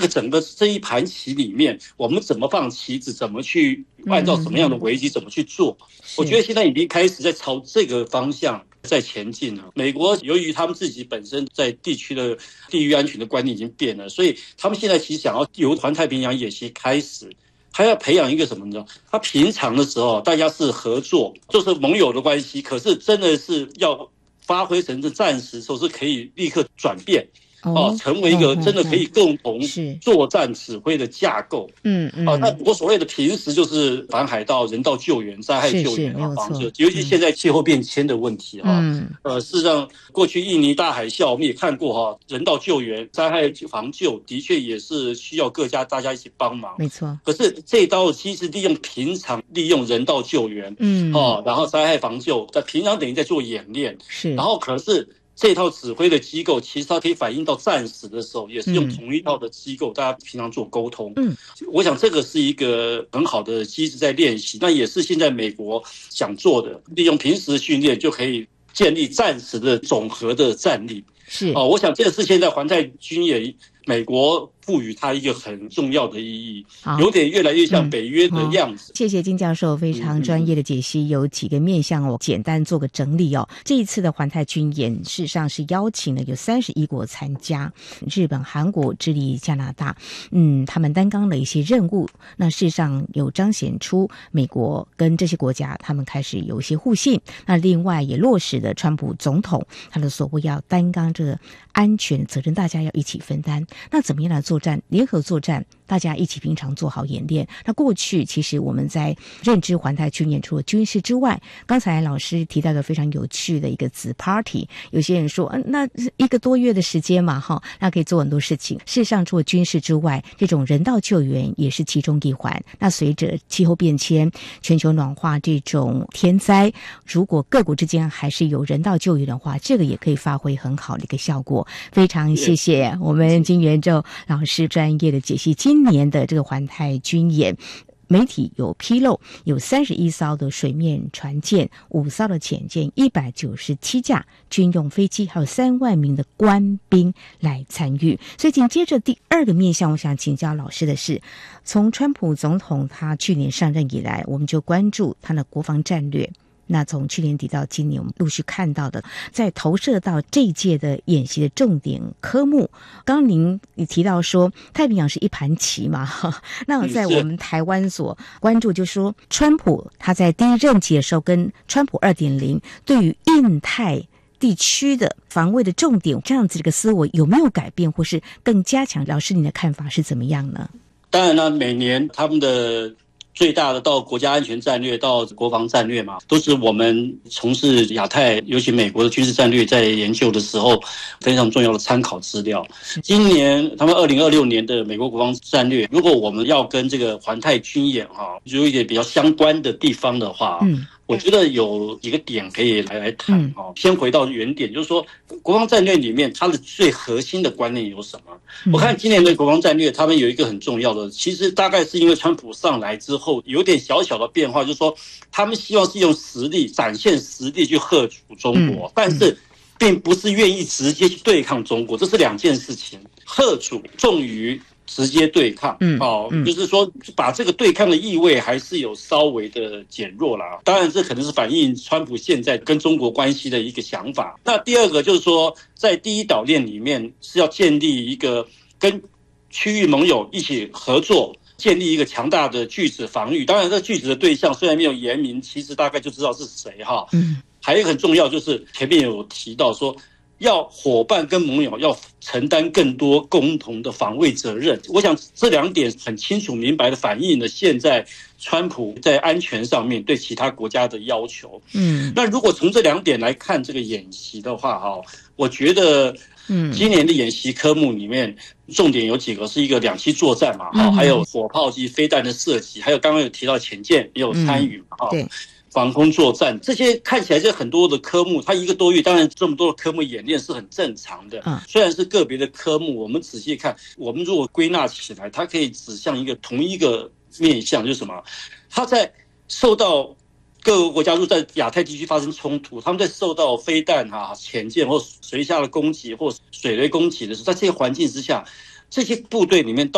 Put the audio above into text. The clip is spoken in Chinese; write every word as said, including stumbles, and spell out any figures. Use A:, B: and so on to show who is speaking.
A: 整个这一盘棋里面，我们怎么放棋子，怎么去按照什么样的危机怎么去做，我觉得现在已经开始在朝这个方向在前进了。美国由于他们自己本身在地区的地域安全的观念已经变了，所以他们现在其实想要由环太平洋演习开始，他要培养一个什么呢？他平常的时候大家是合作，就是盟友的关系，可是真的是要发挥成这战时的时候是可以立刻转变。哦，成为一个真的可以共同作战指挥的架构。
B: 嗯嗯。
A: 啊，那我所谓的平时就是反海盗、人道救援、灾害救援啊，防救，尤其现在气候变迁的问题哈。嗯。呃，事实上，过去印尼大海啸我们也看过哈，人道救援、灾害防救的确也是需要各家大家一起帮忙。
B: 没错。
A: 可是这一刀其实利用平常利用人道救援，嗯，哦，然后灾害防救，在平常等于在做演练。
B: 是。
A: 然后可是。这套指挥的机构其实它可以反映到战时的时候，也是用同一套的机构，嗯、大家平常做沟通。嗯，我想这个是一个很好的机制在练习，那也是现在美国想做的，利用平时的训练就可以建立战时的总和的战力。
B: 是
A: 哦，我想这个是现在环太军演美国赋予它一个很重要的意义，有点越来越像北约的样子。
B: 嗯、谢谢金教授非常专业的解析，有几个面向我简单做个整理哦。这一次的环太军演事实上是邀请了有三十一国参加，日本、韩国、智利、加拿大，嗯，他们担纲了一些任务。那事实上有彰显出美国跟这些国家他们开始有一些互信。那另外也落实了川普总统他的所谓要担纲这个安全责任，大家要一起分担。那怎么样来作战？联合作战，大家一起平常做好演练。那过去其实我们在认知环太军演除了军事之外，刚才老师提到一个非常有趣的一个子 party， 有些人说，嗯、呃，那一个多月的时间嘛，哈，那可以做很多事情。事实上，除了军事之外，这种人道救援也是其中一环。那随着气候变迁、全球暖化这种天灾，如果各国之间还是有人道救援的话，这个也可以发挥很好的一个效果。非常谢谢我们金元宙老师专业的解析。今年的这个环太军演，媒体有披露，有三十一艘的水面船舰，五艘的潜舰，一百九十七架军用飞机，还有三万名的官兵来参与。所以紧接着第二个面向，我想请教老师的是，从川普总统他去年上任以来，我们就关注他的国防战略。那从去年底到今年，我们陆续看到的，在投射到这一届的演习的重点科目，刚刚您提到说太平洋是一盘棋嘛，那在我们台湾所关注，就是说川普他在第一任期的时候跟川普 二点零 对于印太地区的防卫的重点，这样子的一个思维有没有改变或是更加强？老师，你的看法是怎么样呢？
A: 当然了，每年他们的最大的到国家安全战略到国防战略嘛，都是我们从事亚太尤其美国的军事战略在研究的时候非常重要的参考资料。今年他们二零二六年的美国国防战略，如果我们要跟这个环太军演哈有一点比较相关的地方的话，嗯，我觉得有几个点可以来来谈哈、嗯。先回到原点，就是说国防战略里面它的最核心的观念有什么？嗯、我看今年的国防战略，他们有一个很重要的，其实大概是因为川普上来之后有点小小的变化，就是说他们希望是用实力展现实力去吓阻中国，嗯、但是并不是愿意直接去对抗中国，这是两件事情。吓阻重于直接对抗，嗯，哦，嗯、就是说把这个对抗的意味还是有稍微的减弱啦。当然，这可能是反映川普现在跟中国关系的一个想法。那第二个就是说，在第一岛链里面是要建立一个跟区域盟友一起合作，建立一个强大的拒止防御。当然，这拒止的对象虽然没有言明，其实大概就知道是谁哈。嗯，还有一个很重要就是前面有提到说，要伙伴跟盟友要承担更多共同的防卫责任。我想这两点很清楚明白的反映了现在川普在安全上面对其他国家的要求。嗯，那如果从这两点来看这个演习的话哈，我觉得嗯，今年的演习科目里面重点有几个，是一个两栖作战嘛，哈、嗯，还有火炮及飞弹的射击，还有刚刚有提到潜舰也有参与嘛，哈、嗯，对。防空作战，这些看起来就很多的科目，它一个多月，当然这么多的科目演练是很正常的。嗯，虽然是个别的科目，我们仔细看，我们如果归纳起来，它可以指向一个同一个面向，就是什么？它在受到各个国家如果在亚太地区发生冲突，他们在受到飞弹啊、潜舰或水下的攻击或水雷攻击的时候，在这些环境之下，这些部队里面